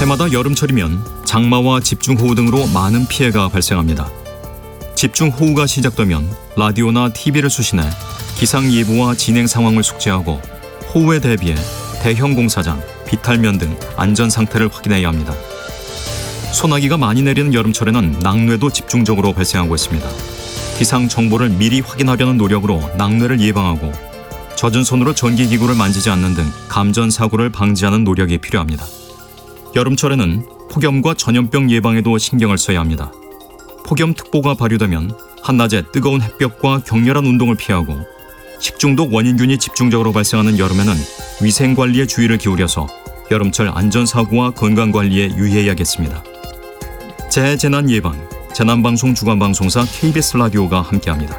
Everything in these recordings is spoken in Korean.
해마다 여름철이면 장마와 집중호우 등으로 많은 피해가 발생합니다. 집중호우가 시작되면 라디오나 TV를 수신해 기상예보와 진행 상황을 숙지하고 호우에 대비해 대형 공사장, 비탈면 등 안전 상태를 확인해야 합니다. 소나기가 많이 내리는 여름철에는 낙뢰도 집중적으로 발생하고 있습니다. 기상 정보를 미리 확인하려는 노력으로 낙뢰를 예방하고 젖은 손으로 전기기구를 만지지 않는 등 감전사고를 방지하는 노력이 필요합니다. 여름철에는 폭염과 전염병 예방에도 신경을 써야 합니다. 폭염특보가 발효되면 한낮에 뜨거운 햇볕과 격렬한 운동을 피하고 식중독 원인균이 집중적으로 발생하는 여름에는 위생관리에 주의를 기울여서 여름철 안전사고와 건강관리에 유의해야겠습니다. 재재난 예방, 재난방송 주간방송사 KBS 라디오가 함께합니다.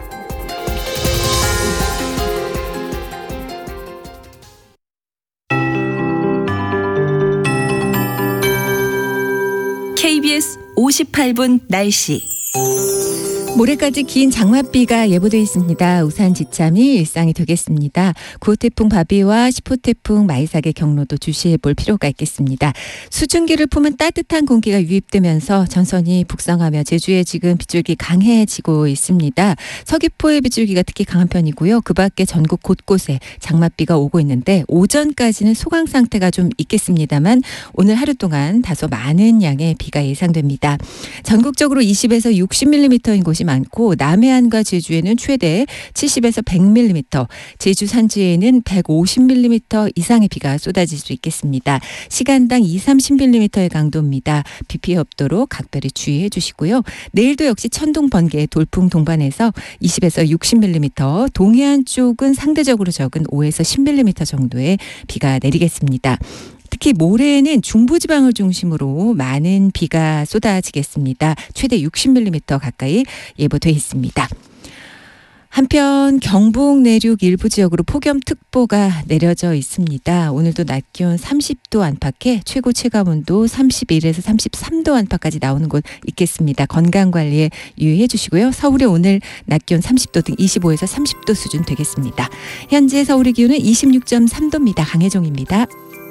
KBS 58분 날씨. 모레까지 긴 장맛비가 예보돼 있습니다. 우산 지참이 일상이 되겠습니다. 9호 태풍 바비와 10호 태풍 마이삭의 경로도 주시해 볼 필요가 있겠습니다. 수증기를 품은 따뜻한 공기가 유입되면서 전선이 북상하며 제주에 지금 빗줄기 강해지고 있습니다. 서귀포의 빗줄기가 특히 강한 편이고요. 그 밖에 전국 곳곳에 장맛비가 오고 있는데 오전까지는 소강 상태가 좀 있겠습니다만 오늘 하루 동안 다소 많은 양의 비가 예상됩니다. 전국적으로 20에서 60mm인 곳이 많고 남해안과 제주에는 최대 70에서 100mm, 제주 산지에는 150mm 이상의 비가 쏟아질 수 있겠습니다. 시간당 20-30mm의 강도입니다. 비 피해 없도록 각별히 주의해 주시고요. 내일도 역시 천둥, 번개, 돌풍 동반해서 20에서 60mm, 동해안 쪽은 상대적으로 적은 5에서 10mm 정도의 비가 내리겠습니다. 특히 모레는 중부지방을 중심으로 많은 비가 쏟아지겠습니다. 최대 60mm 가까이 예보돼 있습니다. 한편 경북 내륙 일부 지역으로 폭염특보가 내려져 있습니다. 오늘도 낮 기온 30도 안팎에 최고 체감온도 31에서 33도 안팎까지 나오는 곳 있겠습니다. 건강관리에 유의해 주시고요. 서울의 오늘 낮 기온 30도 등 25에서 30도 수준 되겠습니다. 현재 서울의 기온은 26.3도입니다. 강혜종입니다.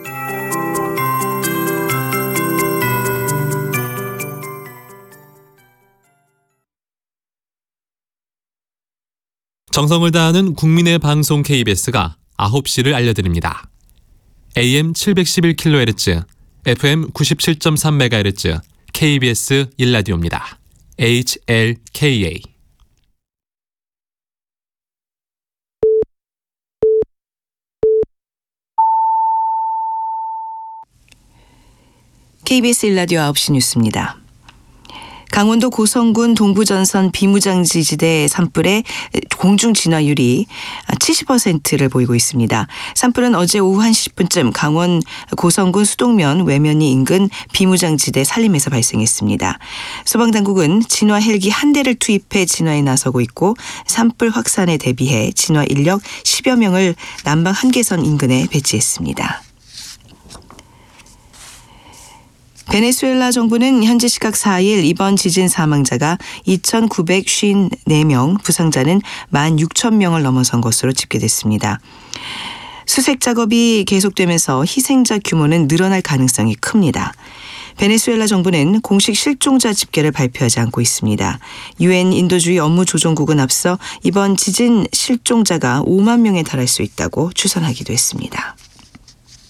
정성을 다하는 국민의 방송 KBS가 9시를 알려드립니다. AM 711kHz, FM 97.3MHz, KBS 1라디오입니다. HLKA. KBS 1라디오 9시 뉴스입니다. 강원도 고성군 동부전선 비무장지대 산불의 공중 진화율이 70%를 보이고 있습니다. 산불은 어제 오후 1시 10분쯤 강원 고성군 수동면 외면리 인근 비무장지대 산림에서 발생했습니다. 소방당국은 진화 헬기 한 대를 투입해 진화에 나서고 있고 산불 확산에 대비해 진화 인력 10여 명을 남방 한계선 인근에 배치했습니다. 베네수엘라 정부는 현지 시각 4일 이번 지진 사망자가 2,954명, 부상자는 16,000명을 넘어선 것으로 집계됐습니다. 수색 작업이 계속되면서 희생자 규모는 늘어날 가능성이 큽니다. 베네수엘라 정부는 공식 실종자 집계를 발표하지 않고 있습니다. UN 인도주의 업무조정국은 앞서 이번 지진 실종자가 5만 명에 달할 수 있다고 추산하기도 했습니다.